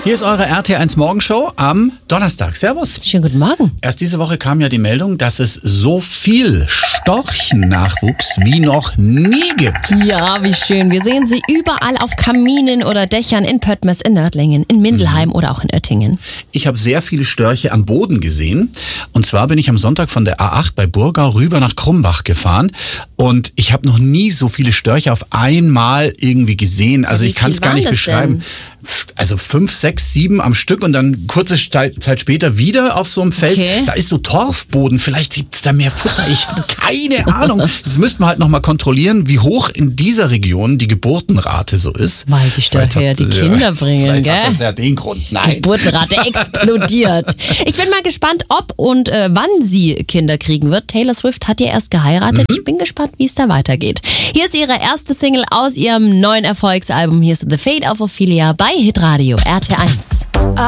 Hier ist eure RT1 Morgenshow am Donnerstag. Servus. Schönen guten Morgen. Erst diese Woche kam ja die Meldung, dass es so viel Storchennachwuchs wie noch nie gibt. Ja, wie schön. Wir sehen sie überall auf Kaminen oder Dächern in Pöttmes, in Nördlingen, in Mindelheim oder auch in Oettingen. Ich habe sehr viele Störche am Boden gesehen. Und zwar bin ich am Sonntag von der A8 bei Burgau rüber nach Krumbach gefahren. Und ich habe noch nie so viele Störche auf einmal irgendwie gesehen. Also ich kann es gar nicht beschreiben. Also 5, 6, 7 am Stück und dann kurze Zeit später wieder auf so einem Feld. Okay. Da ist so Torfboden, vielleicht gibt's da mehr Futter, ich habe keine Ahnung. Jetzt müssten wir halt nochmal kontrollieren, wie hoch in dieser Region die Geburtenrate so ist. Weil die Störche ja die Kinder bringen, vielleicht gell? hat das ja den Grund. Nein. Geburtenrate explodiert. Ich bin mal gespannt, ob und wann sie Kinder kriegen wird. Taylor Swift hat ja erst geheiratet. Ich bin gespannt, wie es da weitergeht. Hier ist ihre erste Single aus ihrem neuen Erfolgsalbum. Hier ist The Fate of Ophelia bei Hitradio RT1.